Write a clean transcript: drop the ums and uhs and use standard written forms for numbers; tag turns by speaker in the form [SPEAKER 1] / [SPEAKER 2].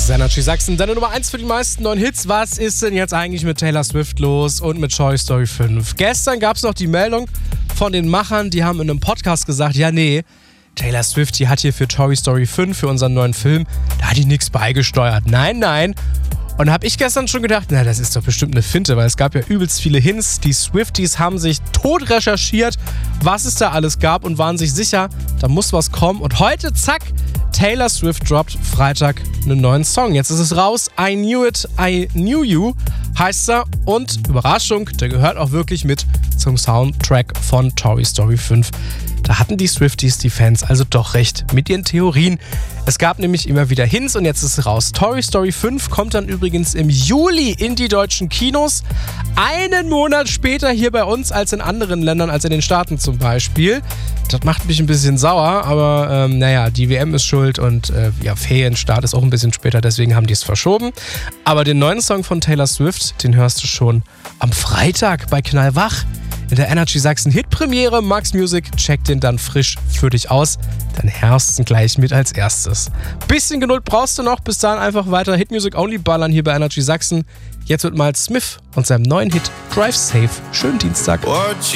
[SPEAKER 1] ist Energy Sachsen, deine Nummer 1 für die meisten neuen Hits. Was ist denn jetzt eigentlich mit Taylor Swift los und mit Toy Story 5? Gestern gab es noch die Meldung von den Machern, die haben in einem Podcast gesagt, ja nee, Taylor Swift, die hat hier für Toy Story 5, für unseren neuen Film, da hat die nichts beigesteuert. Nein. Und da habe ich gestern schon gedacht, na, das ist doch bestimmt eine Finte, weil es gab ja übelst viele Hints. Die Swifties haben sich tot recherchiert, was es da alles gab und waren sich sicher, da muss was kommen. Und heute, zack, Taylor Swift droppt Freitag einen neuen Song. Jetzt ist es raus. I Knew It, I Knew You heißt er. Und Überraschung, der gehört auch wirklich mit zum Soundtrack von Toy Story 5. Da hatten die Swifties, die Fans, also doch recht mit ihren Theorien. Es gab nämlich immer wieder Hints und jetzt ist es raus. Toy Story 5 kommt dann übrigens im Juli in die deutschen Kinos. Einen Monat später hier bei uns als in anderen Ländern, als in den Staaten zum Beispiel. Das macht mich ein bisschen sauer, aber die WM ist schuld und Ferienstart ist auch ein bisschen später, deswegen haben die es verschoben. Aber den neuen Song von Taylor Swift, den hörst du schon am Freitag bei Knallwach. In der Energy Sachsen Hitpremiere Max Music checkt den dann frisch für dich aus. Dann hörst du ihn gleich mit als erstes. Bisschen Geduld brauchst du noch, bis dahin einfach weiter Hitmusic Only ballern hier bei Energy Sachsen. Jetzt wird mal Smith und seinem neuen Hit Drive Safe. Schönen Dienstag.